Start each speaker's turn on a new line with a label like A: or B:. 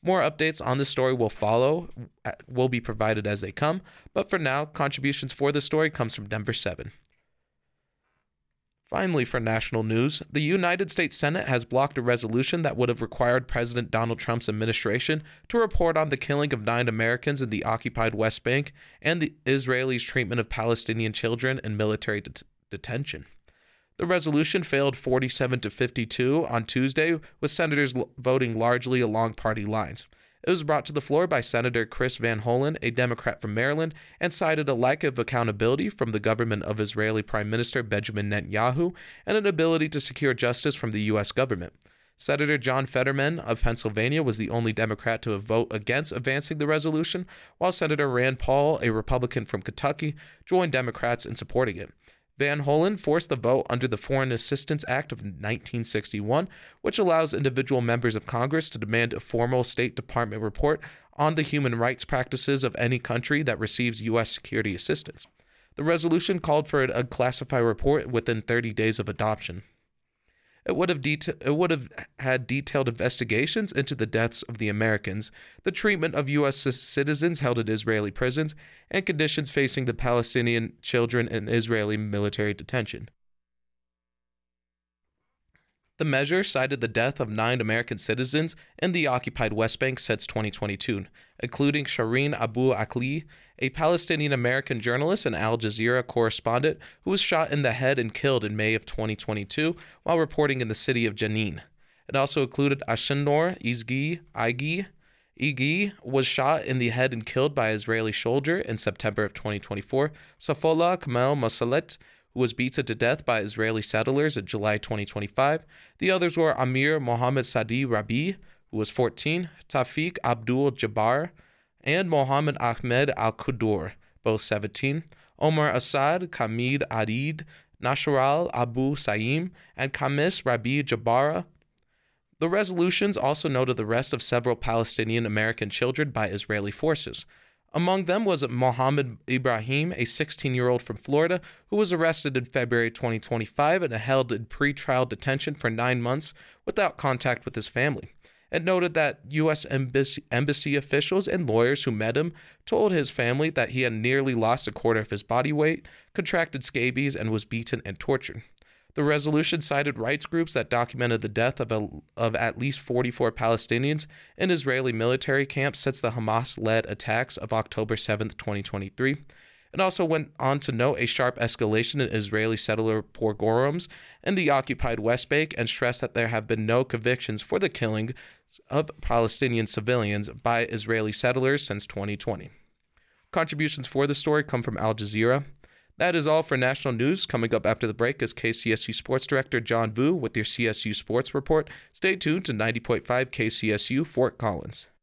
A: More updates on the story will be provided as they come, but for now, contributions for the story comes from Denver 7. Finally, for national news, the United States Senate has blocked a resolution that would have required President Donald Trump's administration to report on the killing of 9 Americans in the occupied West Bank and the Israelis' treatment of Palestinian children in military detention. The resolution failed 47 to 52 on Tuesday, with senators voting largely along party lines. It was brought to the floor by Senator Chris Van Hollen, a Democrat from Maryland, and cited a lack of accountability from the government of Israeli Prime Minister Benjamin Netanyahu and an ability to secure justice from the U.S. government. Senator John Fetterman of Pennsylvania was the only Democrat to vote against advancing the resolution, while Senator Rand Paul, a Republican from Kentucky, joined Democrats in supporting it. Van Hollen forced the vote under the Foreign Assistance Act of 1961, which allows individual members of Congress to demand a formal State Department report on the human rights practices of any country that receives U.S. security assistance. The resolution called for an unclassified report within 30 days of adoption. It would have had detailed investigations into the deaths of the Americans, the treatment of U.S. citizens held in Israeli prisons, and conditions facing the Palestinian children in Israeli military detention. The measure cited the death of 9 American citizens in the occupied West Bank since 2022, including Shireen Abu Akleh, a Palestinian-American journalist and Al Jazeera correspondent who was shot in the head and killed in May of 2022 while reporting in the city of Jenin. It also included Ashinor Igi. Igi was shot in the head and killed by an Israeli soldier in September of 2024. Safola Kamal Mosalet, who was beaten to death by Israeli settlers in July 2025. The others were Amir Mohammed Sadi Rabi, who was 14, Tawfiq Abdul Jabbar, and Mohammed Ahmed Al-Qudur, both 17, Omar Assad, Kamid Adid, Nasharal Abu Saim, and Kamis Rabi Jabara. The resolutions also noted the arrest of several Palestinian American children by Israeli forces. Among them was Mohammed Ibrahim, a 16-year-old from Florida, who was arrested in February 2025 and held in pre-trial detention for 9 months without contact with his family. It noted that U.S. embassy officials and lawyers who met him told his family that he had nearly lost a quarter of his body weight, contracted scabies, and was beaten and tortured. The resolution cited rights groups that documented the death of at least 44 Palestinians in Israeli military camps since the Hamas-led attacks of October 7, 2023. It also went on to note a sharp escalation in Israeli settler pogroms in the occupied West Bank and stressed that there have been no convictions for the killing of Palestinian civilians by Israeli settlers since 2020. Contributions for the story come from Al Jazeera. That is all for national news. Coming up after the break is KCSU Sports Director John Vu with your CSU Sports Report. Stay tuned to 90.5 KCSU Fort Collins.